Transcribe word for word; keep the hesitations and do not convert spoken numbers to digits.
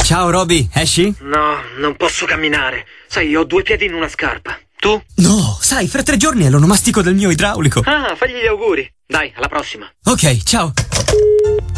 Ciao Roby, esci? No, non posso camminare. Sai, ho due piedi in una scarpa. Tu? No, sai, fra tre giorni è l'onomastico del mio idraulico. Ah, fagli gli auguri. Dai, alla prossima. Ok, ciao.